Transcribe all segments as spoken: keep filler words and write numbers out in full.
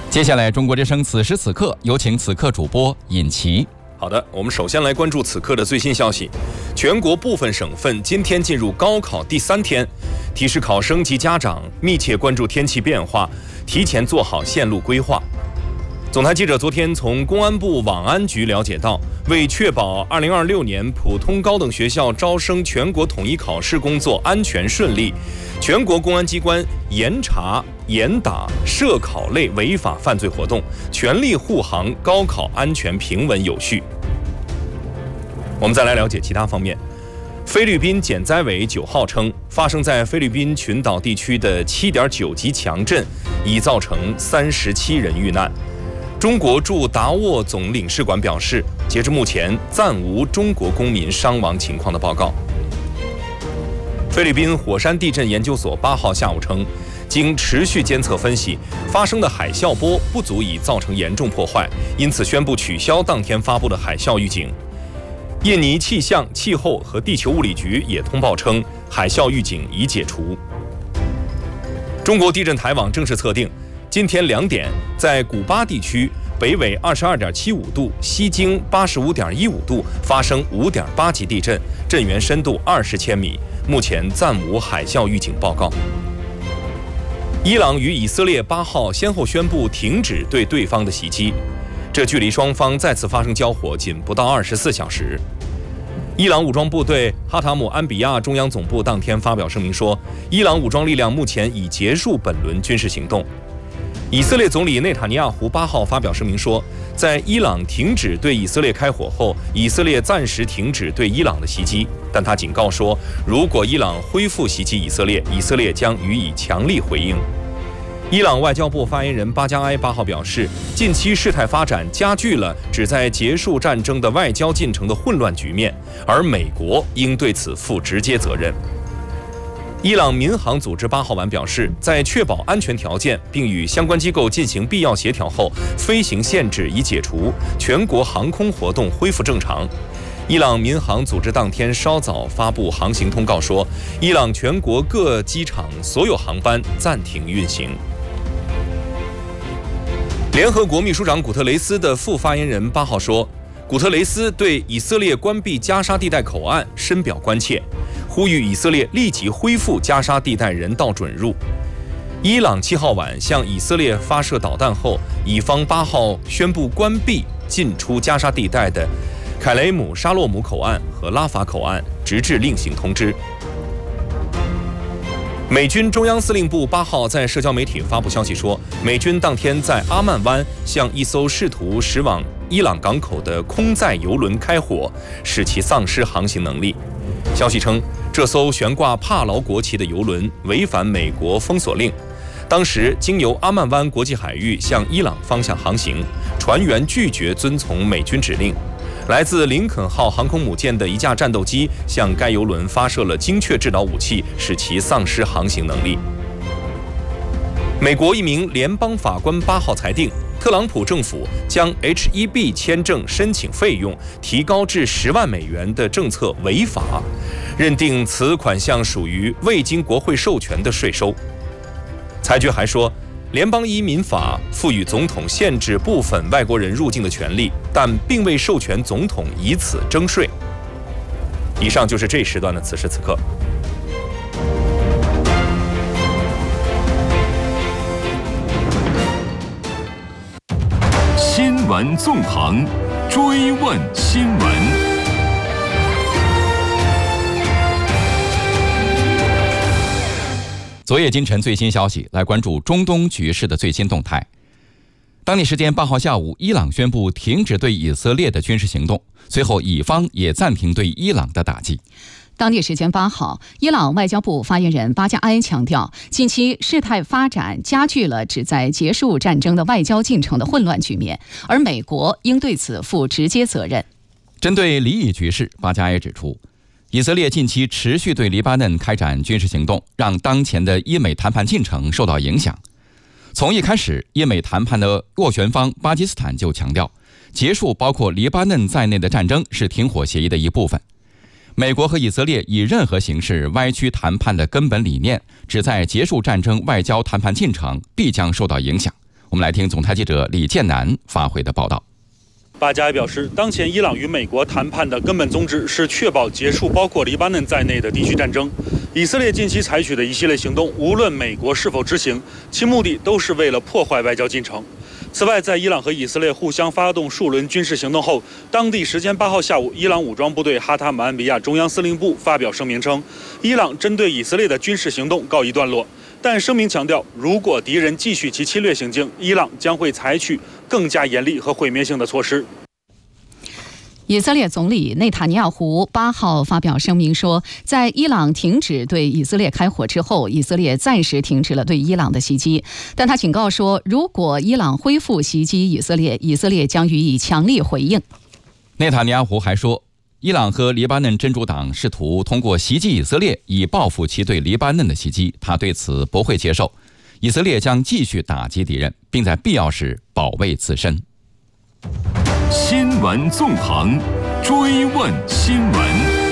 接下来，中国之声此时此刻有请此刻主播尹奇。 好的，我们首先来关注此刻的最新消息。全国部分省份今天进入高考第三天，提示考生及家长密切关注天气变化，提前做好线路规划。总台记者昨天从公安部网安局了解到，为确保二零二六年普通高等学校招生全国统一考试工作安全顺利，全国公安机关严查严打涉考类违法犯罪活动，全力护航高考安全平稳有序。我们再来了解其他方面。菲律宾减灾委九号称，发生在菲律宾群岛地区的 七点九 级强震已造成三十七人遇难。中国驻达沃总领事馆表示，截至目前暂无中国公民伤亡情况的报告。菲律宾火山地震研究所八号下午称，经持续监测分析，发生的海啸波不足以造成严重破坏，因此宣布取消当天发布的海啸预警。印尼气象、气候和地球物理局也通报称，海啸预警已解除。中国地震台网正式测定，今天两点，在古巴地区北纬二十二点七五度、西经八十五点一五度发生五点八级地震，震源深度二十千米，目前暂无海啸预警报告。伊朗与以色列八号先后宣布停止对对方的袭击，这距离双方再次发生交火仅不到二十四小时。伊朗武装部队哈塔姆安比亚中央总部当天发表声明说，伊朗武装力量目前已结束本轮军事行动。以色列总理内塔尼亚胡八号发表声明说，在伊朗停止对以色列开火后，以色列暂时停止对伊朗的袭击，但他警告说，如果伊朗恢复袭击以色列，以色列将予以强力回应。伊朗外交部发言人巴加埃八号表示，近期事态发展加剧了旨在结束战争的外交进程的混乱局面，而美国应对此负直接责任。伊朗民航组织八号晚表示，在确保安全条件并与相关机构进行必要协调后，飞行限制已解除，全国航空活动恢复正常。伊朗民航组织当天稍早发布航行通告说，伊朗全国各机场所有航班暂停运行。联合国秘书长古特雷斯的副发言人八号说，古特雷斯对以色列关闭加沙地带口岸深表关切，呼吁以色列立即恢复加沙地带人道准入。伊朗七号晚向以色列发射导弹后，以方八号宣布关闭进出加沙地带的凯雷姆沙洛姆口岸和拉法口岸，直至另行通知。美军中央司令部八号在社交媒体发布消息说，美军当天在阿曼湾向一艘试图驶往伊朗港口的空载油轮开火，使其丧失航行能力。消息称，这艘悬挂帕劳国旗的油轮违反美国封锁令，当时经由阿曼湾国际海域向伊朗方向航行，船员拒绝遵从美军指令。来自林肯号航空母舰的一架战斗机向该油轮发射了精确制导武器，使其丧失航行能力。美国一名联邦法官八号裁定，特朗普政府将 H 一 B 签证申请费用提高至十万美元的政策违法，认定此款项属于未经国会授权的税收。裁决还说，联邦移民法赋予总统限制部分外国人入境的权利，但并未授权总统以此征税。以上就是这时段的此时此刻。 新闻纵横，追问新闻。 昨夜今晨最新消息，来关注中东局势的最新动态。当地时间八号下午，伊朗宣布停止对以色列的军事行动，随后以方也暂停对伊朗的打击。 当地时间八号，伊朗外交部发言人巴加埃强调，近期事态发展加剧了旨在结束战争的外交进程的混乱局面，而美国应对此负直接责任。 针对黎以局势，巴加埃指出，以色列近期持续对黎巴嫩开展军事行动，让当前的伊美谈判进程受到影响。从一开始，伊美谈判的斡旋方巴基斯坦就强调，结束包括黎巴嫩在内的战争是停火协议的一部分。美国和以色列以任何形式歪曲谈判的根本理念，旨在结束战争外交谈判进程，必将受到影响。 我们来听总台记者李建南发回的报道。 巴加埃表示，当前伊朗与美国谈判的根本宗旨是确保结束包括黎巴嫩在内的地区战争。以色列近期采取的一系列行动，无论美国是否执行，其目的都是为了破坏外交进程。此外，在伊朗和以色列互相发动数轮军事行动后，当地时间八号下午，伊朗武装部队哈塔姆安比亚中央司令部发表声明称，伊朗针对以色列的军事行动告一段落。但声明强调，如果敌人继续其侵略行径，伊朗将会采取更加严厉和毁灭性的措施。 以色列总理内塔尼亚胡八号发表声明说，在伊朗停止对以色列开火之后，以色列暂时停止了对伊朗的袭击。但他警告说，如果伊朗恢复袭击以色列，以色列将予以强力回应。 内塔尼亚胡还说，伊朗和黎巴嫩真主党试图通过袭击以色列以报复其对黎巴嫩的袭击，他对此不会接受。以色列将继续打击敌人，并在必要时保卫自身。 新闻纵横，追问新闻。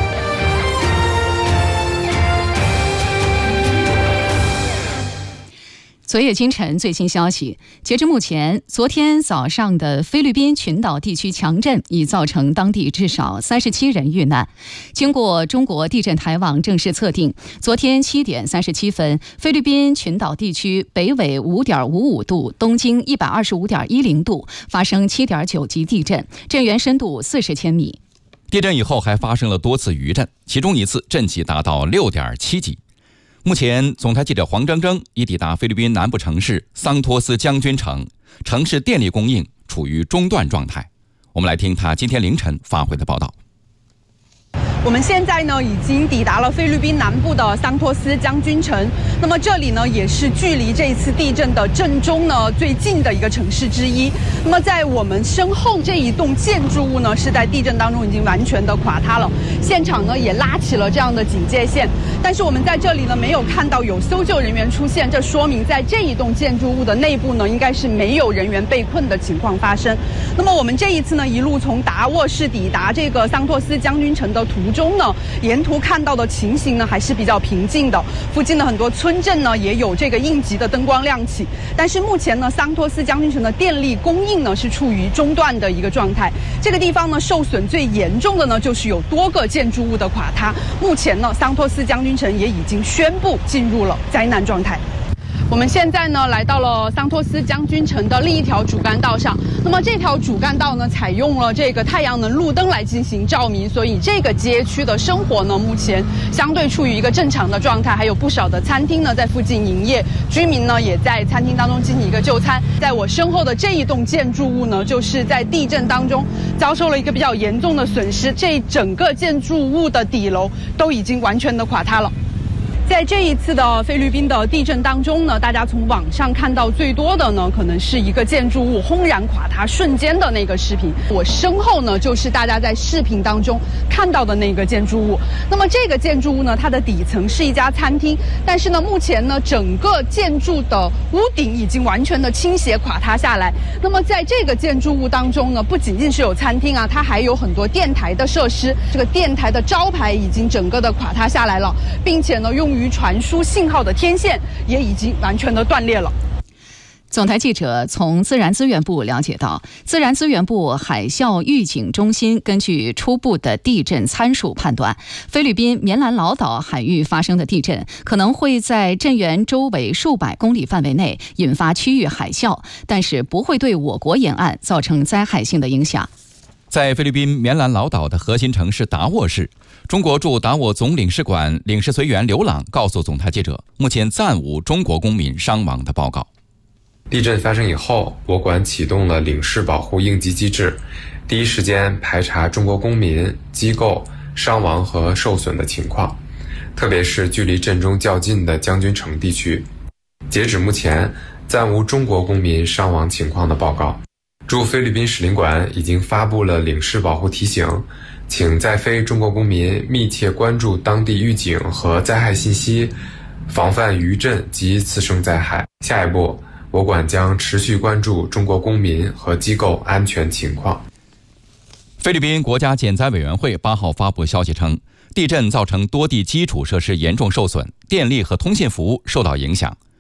昨夜今晨最新消息，截至目前，昨天早上的菲律宾群岛地区强震已造成当地至少三十七人遇难。经过中国地震台网正式测定，昨天七点三十七分，菲律宾群岛地区北纬五点五五度，东经一百二十五点一零度发生七点九级地震，震源深度四十千米。 地震以后还发生了多次余震，其中一次震级达到六点七级。目前，总台记者黄铮铮已抵达菲律宾南部城市桑托斯将军城，城市电力供应处于中断状态。我们来听他今天凌晨发回的报道。 我们现在呢已经抵达了菲律宾南部的桑托斯将军城，那么这里呢也是距离这一次地震的震中呢最近的一个城市之一。那么在我们身后这一栋建筑物呢是在地震当中已经完全的垮塌了，现场呢也拉起了这样的警戒线，但是我们在这里呢没有看到有搜救人员出现，这说明在这一栋建筑物的内部呢应该是没有人员被困的情况发生。那么我们这一次呢一路从达沃市抵达这个桑托斯将军城的途中呢，沿途看到的情形呢还是比较平静的，附近的很多村镇呢也有这个应急的灯光亮起，但是目前呢桑托斯将军城的电力供应呢是处于中断的一个状态。这个地方呢受损最严重的呢就是有多个建筑物的垮塌，目前呢桑托斯将军城也已经宣布进入了灾难状态。我们现在呢来到了桑托斯将军城的另一条主干道上，那么这条主干道呢采用了这个太阳能路灯来进行照明，所以这个街区的生活呢目前相对处于一个正常的状态，还有不少的餐厅呢在附近营业，居民呢也在餐厅当中进行一个就餐。在我身后的这一栋建筑物呢就是在地震当中遭受了一个比较严重的损失，这整个建筑物的底楼都已经完全的垮塌了。在这一次的菲律宾的地震当中呢，大家从网上看到最多的呢，可能是一个建筑物轰然垮塌瞬间的那个视频。我身后呢，就是大家在视频当中看到的那个建筑物。那么这个建筑物呢，它的底层是一家餐厅，但是呢，目前呢，整个建筑的屋顶已经完全的倾斜垮塌下来。那么在这个建筑物当中呢，不仅仅是有餐厅啊，它还有很多电台的设施。这个电台的招牌已经整个的垮塌下来了，并且呢，用于传输信号的天线也已经完全的断裂了。 总台记者从自然资源部了解到，自然资源部海啸预警中心根据初步的地震参数判断，菲律宾棉兰老岛海域发生的地震可能会在震源周围数百公里范围内引发区域海啸，但是不会对我国沿岸造成灾害性的影响。 在菲律宾棉兰老岛的核心城市达沃市，中国驻达沃总领事馆领事随员刘朗告诉总台记者，目前暂无中国公民伤亡的报告。 地震发生以后，我馆启动了领事保护应急机制，第一时间排查中国公民、机构伤亡和受损的情况，特别是距离震中较近的将军城地区。截止目前，暂无中国公民伤亡情况的报告。驻菲律宾使领馆已经发布了领事保护提醒，请在菲中国公民密切关注当地预警和灾害信息，防范余震及次生灾害。下一步，我馆将持续关注中国公民和机构安全情况。 菲律宾国家减灾委员会八号发布消息称，地震造成多地基础设施严重受损，电力和通信服务受到影响。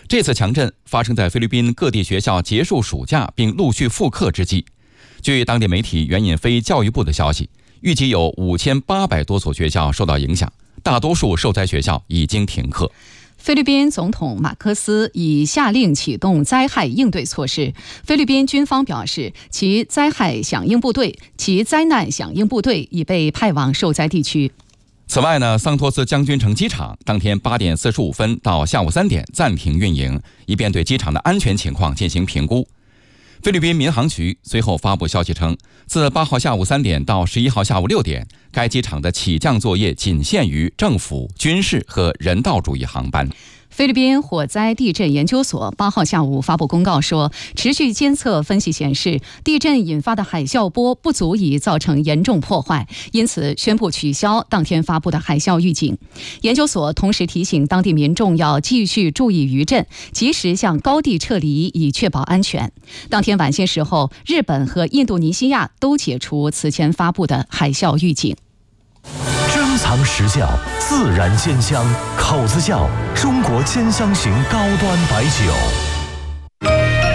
这次强震发生在菲律宾各地学校结束暑假并陆续复课之际。据当地媒体援引非教育部的消息，预计有五千八百多所学校受到影响，大多数受灾学校已经停课。 菲律宾总统马克思已下令启动灾害应对措施。菲律宾军方表示，其灾害响应部队、其灾难响应部队已被派往受灾地区。 此外呢，桑托斯将军城机场当天八点四十五分到下午三点暂停运营，以便对机场的安全情况进行评估。菲律宾民航局随后发布消息称，自八号下午三点到十一号下午六点，该机场的起降作业仅限于政府、军事和人道主义航班。 菲律宾火灾地震研究所八号下午发布公告说，持续监测分析显示，地震引发的海啸波不足以造成严重破坏，因此宣布取消当天发布的海啸预警。研究所同时提醒当地民众要继续注意余震，及时向高地撤离，以确保安全。当天晚些时候，日本和印度尼西亚都解除此前发布的海啸预警。 珍藏实窖，自然煎香，口子窖，中国煎香型高端白酒。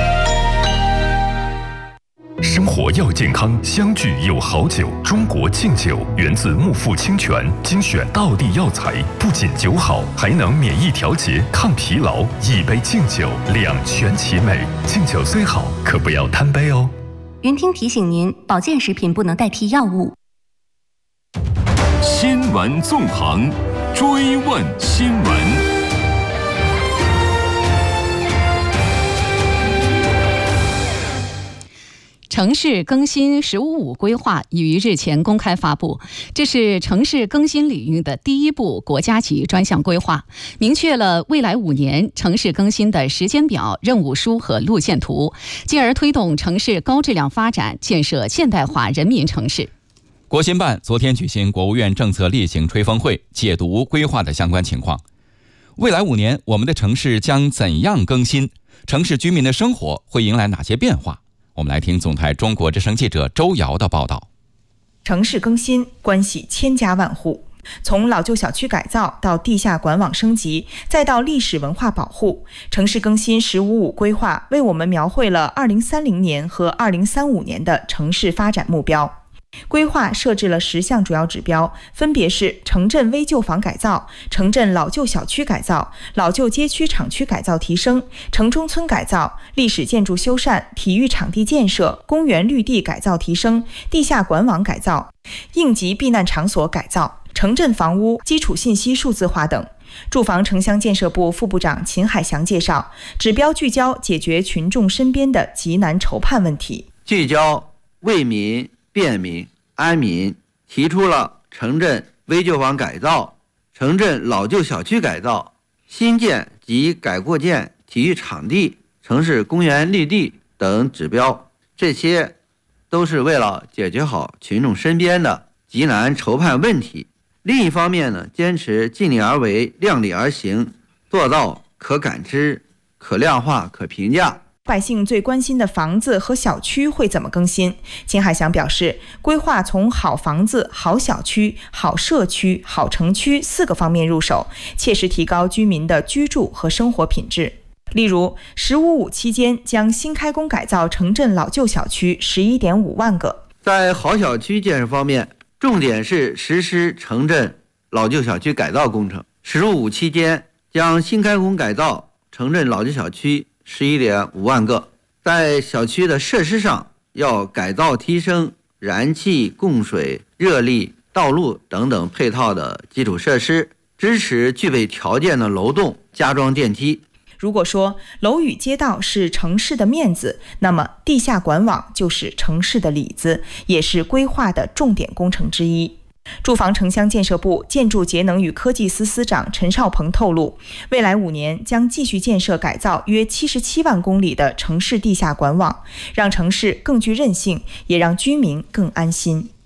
生活要健康，相聚有好酒。中国敬酒源自木富清泉，精选道地药材，不仅酒好，还能免疫调节、抗疲劳。一杯敬酒，两全其美。敬酒虽好，可不要贪杯哦。 云听提醒您，保健食品不能代替药物。 新闻纵横，追问新闻。 城市更新“十五五”规划已于日前公开发布，这是城市更新领域的第一部国家级专项规划，明确了未来五年城市更新的时间表、任务书和路线图，进而推动城市高质量发展，建设现代化人民城市。 国新办昨天举行国务院政策例行吹风会，解读规划的相关情况。未来五年，我们的城市将怎样更新？城市居民的生活会迎来哪些变化？我们来听总台中国之声记者周瑶的报道。 城市更新关系千家万户，从老旧小区改造到地下管网升级，再到历史文化保护，城市更新“十五五”规划为我们描绘了二零三零年和二零三五年的城市发展目标。规划设置了十项主要指标，分别是城镇危旧房改造、城镇老旧小区改造、老旧街区厂区改造提升、城中村改造、历史建筑修缮、体育场地建设、公园绿地改造提升、地下管网改造、应急避难场所改造、城镇房屋基础信息数字化等。住房城乡建设部副部长秦海祥介绍，指标聚焦解决群众身边的急难愁盼问题， 聚焦为民便民安民，提出了城镇危旧房改造、城镇老旧小区改造、新建及改扩建体育场地、城市公园绿地等指标，这些都是为了解决好群众身边的急难愁盼问题。另一方面呢，坚持尽力而为、量力而行，做到可感知、可量化、可评价。 百姓最关心的房子和小区会怎么更新？秦海祥表示，规划从好房子、好小区、好社区、好城区四个方面入手，切实提高居民的居住和生活品质。例如，“十五五”期间将新开工改造城镇老旧小区 十一点五万个。 在好小区建设方面，重点是实施城镇老旧小区改造工程。“十五五”期间将新开工改造城镇老旧小区十一点五万个，在小区的设施上要改造提升燃气、供水、热力、道路等等配套的基础设施，支持具备条件的楼栋加装电梯。 如果说楼宇街道是城市的面子，那么地下管网就是城市的里子，也是规划的重点工程之一。住房城乡建设部建筑节能与科技司司长陈少鹏透露，未来五年将继续建设改造约七十七万公里的城市地下管网，让城市更具韧性，也让居民更安心。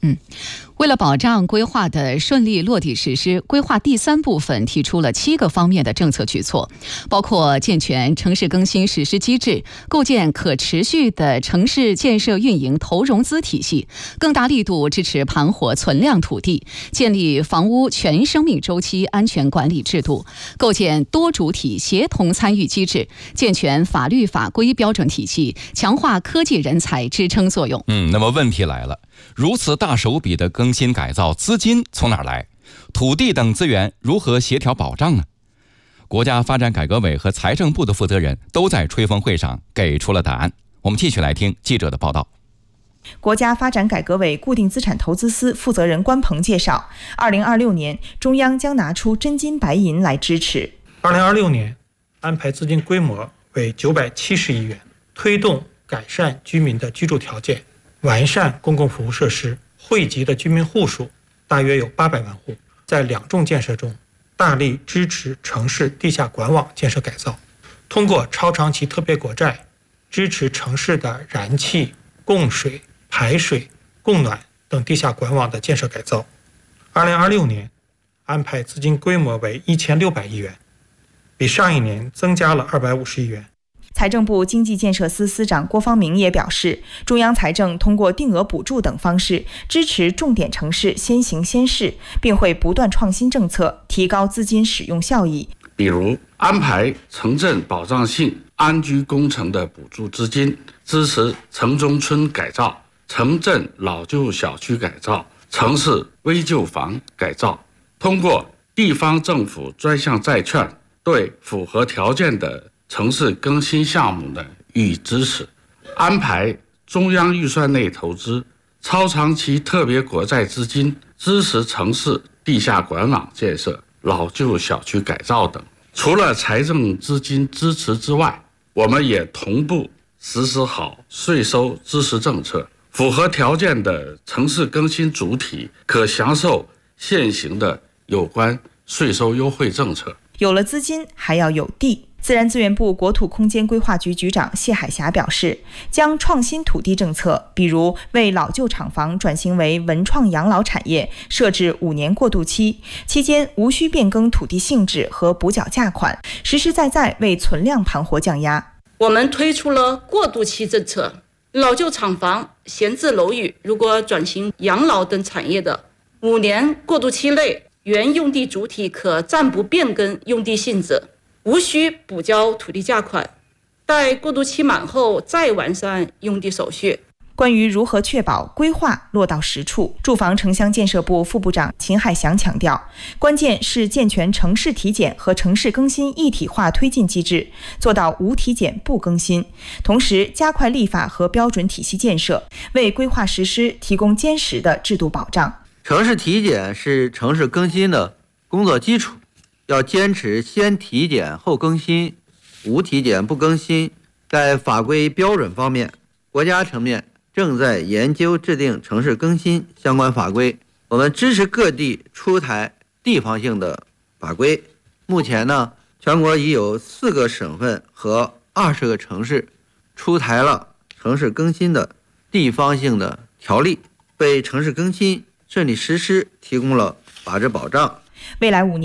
嗯，为了保障规划的顺利落地实施，规划第三部分提出了七个方面的政策举措，包括健全城市更新实施机制，构建可持续的城市建设运营投融资体系，更大力度支持盘活存量土地，建立房屋全生命周期安全管理制度，构建多主体协同参与机制，健全法律法规标准体系，强化科技人才支撑作用。 嗯，那么问题来了，如此大手笔的更新改造，资金从哪儿来？土地等资源如何协调保障呢？国家发展改革委和财政部的负责人都在吹风会上给出了答案。我们继续来听记者的报道。 国家发展改革委固定资产投资司负责人关鹏介绍，二零二六年中央将拿出真金白银来支持。 二零二六年安排资金规模为九百七十亿元，推动改善居民的居住条件，完善公共服务设施，惠及的居民户数大约有八百万户。在两重建设中，大力支持城市地下管网建设改造，通过超长期特别国债支持城市的燃气、供水、排水、供暖等地下管网的建设改造。二零二六年安排资金规模为一千六百亿元，比上一年增加了二百五十亿元。 财政部经济建设司司长郭方明也表示，中央财政通过定额补助等方式支持重点城市先行先试，并会不断创新政策，提高资金使用效益。 比如安排城镇保障性安居工程的补助资金，支持城中村改造、城镇老旧小区改造、城市危旧房改造，通过地方政府专项债券对符合条件的城市更新项目的予以支持，安排中央预算内投资超长期特别国债资金，支持城市地下管网建设、老旧小区改造等。除了财政资金支持之外，我们也同步实施好税收支持政策，符合条件的城市更新主体可享受现行的有关税收优惠政策。 有了资金，还要有地。自然资源部国土空间规划局局长谢海霞表示，将创新土地政策，比如为老旧厂房转型为文创养老产业设置五年过渡期，期间无需变更土地性质和补缴价款，实实在在为存量盘活降压。 我们推出了过渡期政策，老旧厂房、闲置楼宇如果转型养老等产业的，五年过渡期内，原用地主体可暂不变更用地性质，无需补交土地价款，待过渡期满后再完善用地手续。 关于如何确保规划落到实处，住房城乡建设部副部长秦海翔强调，关键是健全城市体检和城市更新一体化推进机制，做到无体检不更新，同时加快立法和标准体系建设，为规划实施提供坚实的制度保障。 城市体检是城市更新的工作基础，要坚持先体检后更新，无体检不更新。在法规标准方面，国家层面正在研究制定城市更新相关法规，我们支持各地出台地方性的法规。目前呢，全国已有四个省份和二十个城市出台了城市更新的地方性的条例，为城市更新顺利实施提供了法治保障。 未来五年